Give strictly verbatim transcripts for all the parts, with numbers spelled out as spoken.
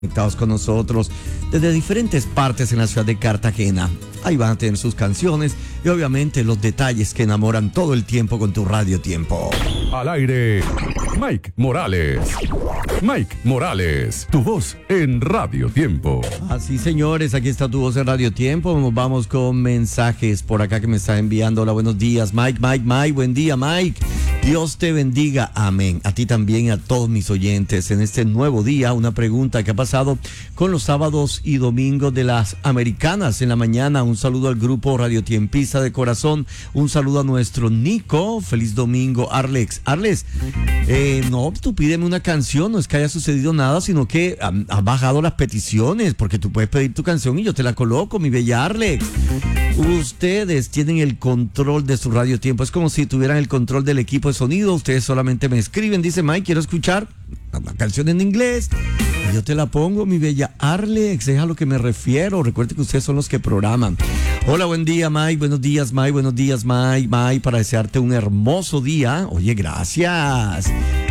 Conectados con nosotros desde diferentes partes en la ciudad de Cartagena. Ahí van a tener sus canciones y obviamente los detalles que enamoran todo el tiempo con tu Radio Tiempo. Al aire, Mike Morales. Mike Morales, tu voz en Radio Tiempo. Así, señores, aquí está tu voz en Radio Tiempo. Nos vamos con mensajes por acá que me está enviando. Hola, buenos días, Mike, Mike, Mike. Buen día, Mike. Dios te bendiga, amén. A ti también y a todos mis oyentes. En este nuevo día, una pregunta que ha pasado con los sábados y domingos de las Americanas en la mañana. Un saludo al grupo Radio Tiempista de corazón. Un saludo a nuestro Nico. Feliz domingo, Arlex. Arlex, eh, no, tú pídeme una canción. No es que haya sucedido nada, sino que han ha bajado las peticiones, porque tú puedes pedir tu canción y yo te la coloco, mi bella Arlex. Ustedes tienen el control de su Radio Tiempo. Es como si tuvieran el control del equipo de sonido. Ustedes solamente me escriben, dice Mike, quiero escuchar una canción en inglés y yo te la pongo, mi bella Arlex. Es a lo que me refiero. Recuerde que ustedes son los que programan. Hola, buen día, Mike. Buenos días, Mike. Buenos días, Mike. Mike, para desearte un hermoso día. Oye, gracias.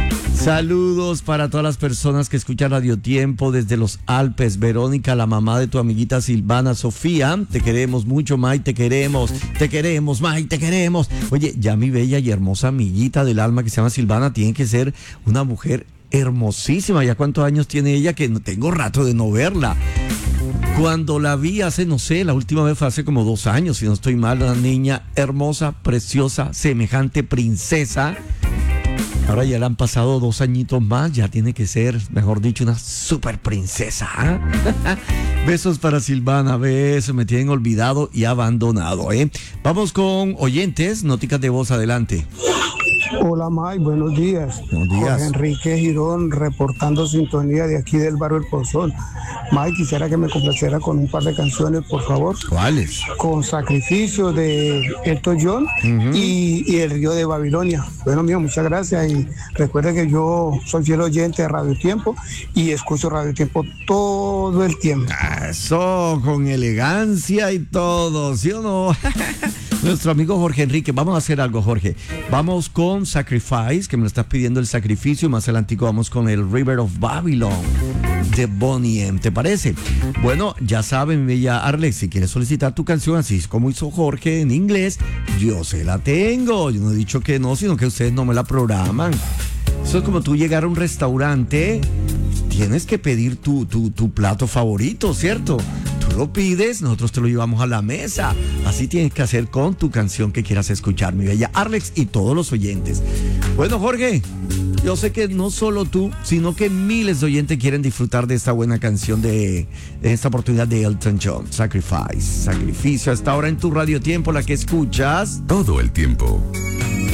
Saludos para todas las personas que escuchan Radio Tiempo desde los Alpes. Verónica, la mamá de tu amiguita Silvana Sofía. Te queremos mucho, Mike, te queremos. Te queremos, Mike, te queremos. Oye, ya mi bella y hermosa amiguita del alma que se llama Silvana tiene que ser una mujer hermosísima. ¿Ya cuántos años tiene ella? Que no tengo rato de no verla. Cuando la vi hace, no sé, la última vez fue hace como dos años, si no estoy mal, una niña hermosa, preciosa, semejante princesa. Ahora ya le han pasado dos añitos más, ya tiene que ser, mejor dicho, una super princesa. ¿eh? Besos para Silvana, besos, me tienen olvidado y abandonado. ¿eh? Vamos con oyentes, noticas de voz, adelante. Hola Mike, buenos días. Buenos días. Jorge Enrique Girón reportando sintonía de aquí del barrio El Pozón. Mike, quisiera que me complaciera con un par de canciones, por favor. ¿Cuáles? Con Sacrificio de Elton John uh-huh. y, y El Río de Babilonia. Bueno, mío, muchas gracias y recuerde que yo soy fiel oyente de Radio Tiempo y escucho Radio Tiempo todo el tiempo. Eso, con elegancia y todo, ¿sí o no? Nuestro amigo Jorge Enrique, vamos a hacer algo, Jorge. Vamos con Sacrifice, que me lo estás pidiendo el sacrificio. Más adelantico vamos con el River of Babylon de Bonnie M. ¿Te parece? Bueno, ya saben, mi bella Arlex, si quieres solicitar tu canción así como hizo Jorge en inglés, yo se la tengo. Yo no he dicho que no, sino que ustedes no me la programan. Eso es como tú llegar a un restaurante, tienes que pedir tu, tu, tu plato favorito, ¿cierto? Tú lo pides, nosotros te lo llevamos a la mesa. Así tienes que hacer con tu canción que quieras escuchar, mi bella Arlex y todos los oyentes. Bueno, Jorge, yo sé que no solo tú, sino que miles de oyentes quieren disfrutar de esta buena canción, de, de esta oportunidad de Elton John, Sacrifice, Sacrificio, hasta ahora en tu Radio Tiempo, la que escuchas todo el tiempo.